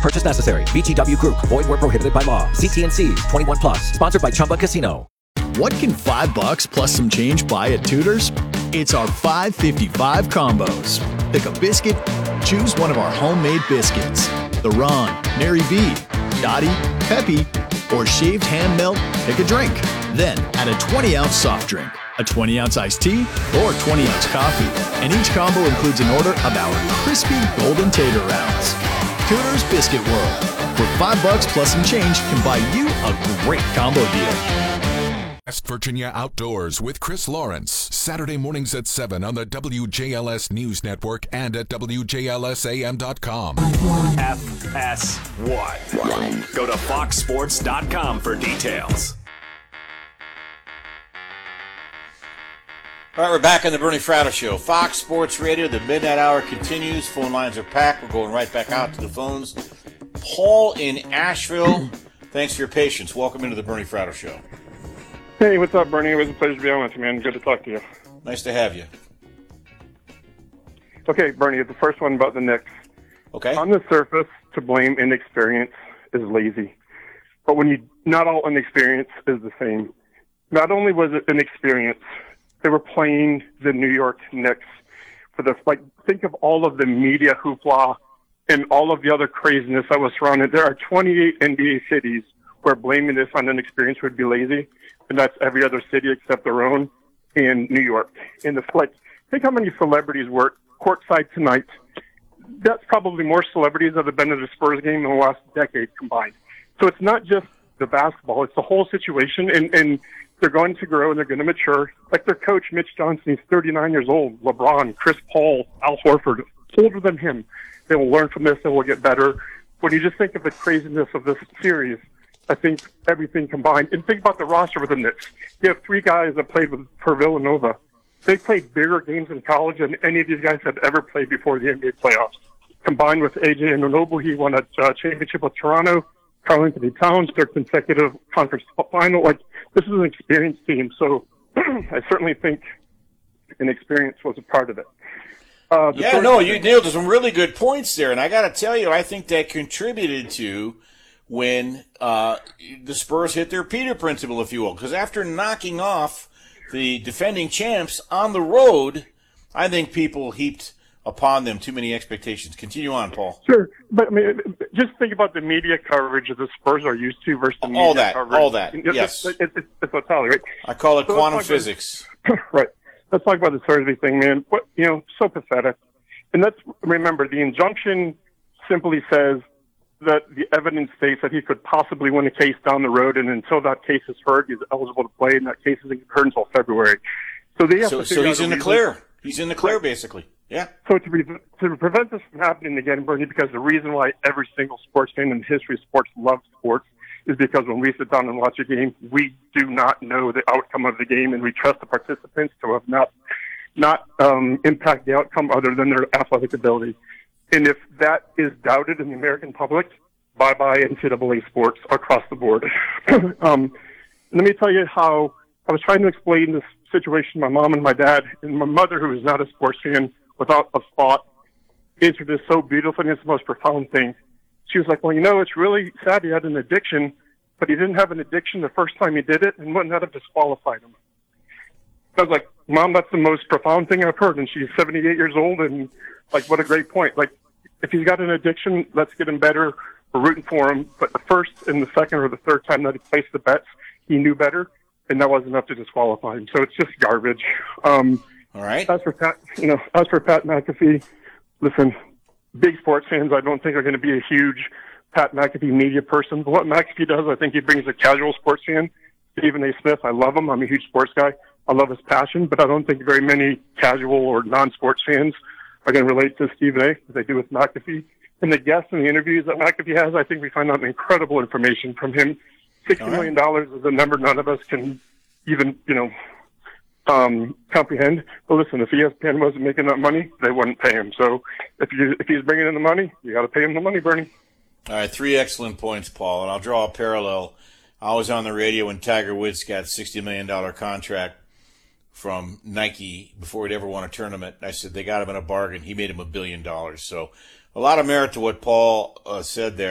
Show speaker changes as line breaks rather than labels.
purchase necessary. VGW Group. Void where prohibited by law. CT&C. 21 plus. Sponsored by Chumba Casino.
What can $5 plus some change buy at Tudor's? It's our $5.55 combos. Pick a biscuit, choose one of our homemade biscuits. The Ron, Mary B, Dottie, Peppy, or shaved hand melt, pick a drink. Then add a 20-ounce soft drink, a 20-ounce iced tea, or 20-ounce coffee. And each combo includes an order of our crispy golden tater rounds. Tudor's Biscuit World, where $5 plus some change can buy you a great combo deal.
West Virginia Outdoors with Chris Lawrence. Saturday mornings at 7 on the WJLS News Network and at WJLSAM.com.
FS1. Go to foxsports.com for details.
All right, we're back on the Bernie Fratto Show. Fox Sports Radio, the midnight hour continues. Phone lines are packed. We're going right back out to the phones. Paul in Asheville, thanks for your patience. Welcome into the Bernie Fratto Show.
Hey, what's up, Bernie? It was a pleasure to be on with you, man. Good to talk to you.
Nice to have you.
Okay, Bernie, the first one about the Knicks.
Okay.
On the surface, to blame inexperience is lazy. But when you, not all inexperience is the same. Not only was it inexperience, they were playing the New York Knicks for the, think of all of the media hoopla and all of the other craziness that was surrounded. There are 28 NBA cities where blaming this on inexperience would be lazy, and that's every other city except their own in New York. And think how many celebrities were courtside tonight. That's probably more celebrities that have been to the Spurs game in the last decade combined. So it's not just the basketball, it's the whole situation, and they're going to grow and they're going to mature. Like their coach, Mitch Johnson, he's 39 years old. LeBron, Chris Paul, Al Horford, older than him. They will learn from this and will get better. When you just think of the craziness of this series, I think everything combined, and think about the roster with the Knicks. You have three guys that played for Villanova. They played bigger games in college than any of these guys had ever played before the NBA playoffs. Combined with AJ Anunoby, he won a championship with Toronto. Karl Anthony Towns, their consecutive conference final. This is an experienced team, so I certainly think inexperience was a part of it.
You nailed some really good points there, and I got to tell you, I think that contributed to when the Spurs hit their Peter principle, if you will, because after knocking off the defending champs on the road, I think people heaped upon them too many expectations. Continue on, Paul.
Sure, but I mean, just think about the media coverage that the Spurs are used to versus the media coverage.
All that, yes.
It's totality, right?
I call it quantum physics.
Right. Let's talk about the Thursday thing, man. So pathetic. And let's remember, the injunction simply says that the evidence states that he could possibly win a case down the road, and until that case is heard, he's eligible to play, and that case isn't heard until February. So they have to figure out
he's in the clear. He's in the clear, basically. Yeah.
So to prevent this from happening again, Bernie, because the reason why every single sports fan in the history of sports loves sports is because when we sit down and watch a game, we do not know the outcome of the game, and we trust the participants to have not impact the outcome other than their athletic ability. And if that is doubted in the American public, bye-bye NCAA sports across the board. Let me tell you how I was trying to explain this situation to my mom and my dad, and my mother, who is not a sports fan, without a thought, answered this so beautifully, and it's the most profound thing. She was like, well, it's really sad he had an addiction, but he didn't have an addiction the first time he did it, and wouldn't that have disqualified him? I was like, Mom, that's the most profound thing I've heard, and she's 78 years old, and, what a great point. If he's got an addiction, let's get him better. We're rooting for him, but the first and the second or the third time that he placed the bets, he knew better, and that wasn't enough to disqualify him. So it's just garbage.
All right.
As for Pat McAfee, listen, big sports fans, I don't think are going to be a huge Pat McAfee media person. But what McAfee does, I think he brings a casual sports fan. Stephen A. Smith, I love him. I'm a huge sports guy. I love his passion, but I don't think very many casual or non-sports fans are going to relate to Stephen A. as they do with McAfee. And the guests and the interviews that McAfee has, I think we find out incredible information from him. $60 million is a number none of us can even, comprehend. But listen, if ESPN wasn't making that money, they wouldn't pay him. So if he's bringing in the money, you got to pay him the money, Bernie.
All right, 3 excellent points, Paul, and I'll draw a parallel. I was on the radio when Tiger Woods got a $60 million contract from Nike before he'd ever won a tournament. I said they got him in a bargain. He made him $1 billion. So a lot of merit to what Paul said there.